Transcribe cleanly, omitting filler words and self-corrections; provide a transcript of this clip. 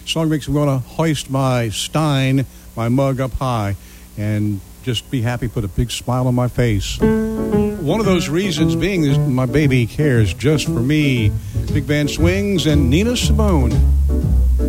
Song makes me want to hoist my stein, my mug up high, and just be happy, put a big smile on my face. One of those reasons being is my baby cares just for me. Big Band Swings and Nina Simone.